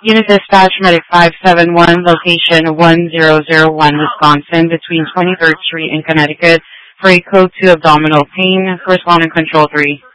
Unit Dispatch Medic 571, location 1001, Wisconsin, between 23rd Street and Connecticut, for a code 2 abdominal pain. Corresponding Control 3.